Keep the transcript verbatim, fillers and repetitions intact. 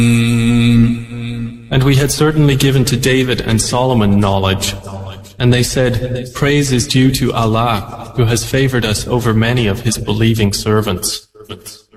And we had certainly given to David and Solomon knowledge. And they said, praise is due to Allah, who has favored us over many of his believing servants.